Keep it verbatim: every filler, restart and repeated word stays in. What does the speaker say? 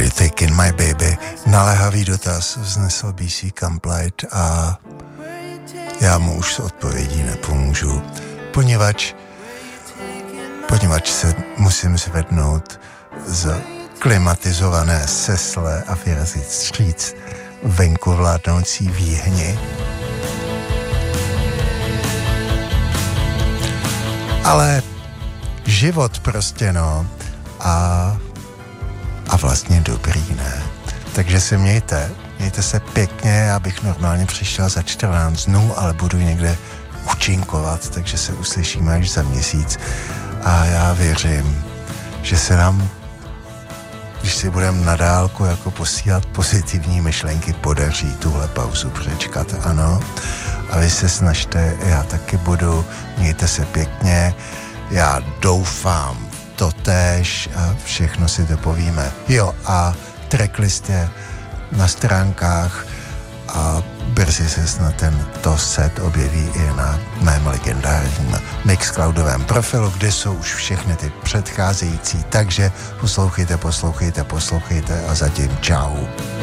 Are you taking my baby? Naléhavý dotaz vznesl B C Camplight a já mu už s odpovědí nepomůžu, poněvadž, poněvadž se musím zvednout z klimatizované sesle a vyrazit vstříc venku vládnoucí výhni. Ale život prostě, no, a, a vlastně dobrý, ne? Takže se mějte, mějte se pěkně, já bych normálně přišel za čtrnáct dnů, ale budu někde účinkovat, takže se uslyšíme až za měsíc a já věřím, že se nám, když si budeme na dálku jako posílat pozitivní myšlenky, podaří tuhle pauzu přečkat, ano. A vy se snažte, já taky budu, mějte se pěkně, já doufám totéž a všechno si to povíme. Jo, a tracklist je na stránkách a brzy se snad tento set objeví i na mém legendárním Mixcloudovém profilu, kde jsou už všechny ty předcházející, takže poslouchejte, poslouchejte, poslouchejte a zatím čau.